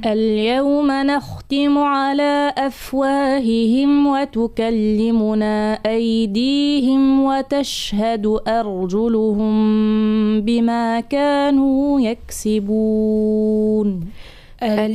اليوم نختم على أفواههم وتكلمنا أيديهم وتشهد أرجلهم بما كانوا يكسبون.